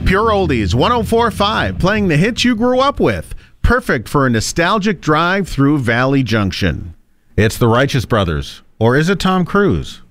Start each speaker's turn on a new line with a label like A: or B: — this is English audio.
A: Pure Oldies 104.5, playing the hits you grew up with. Perfect for a nostalgic drive through Valley Junction. It's the Righteous Brothers. Or is it Tom Cruise?